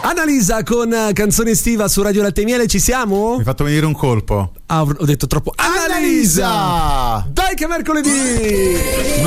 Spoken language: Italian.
Annalisa con Canzone estiva su Radio Latte e Miele, ci siamo? Mi hai fatto venire un colpo. Ah, ho detto troppo. Annalisa! Dai che è mercoledì!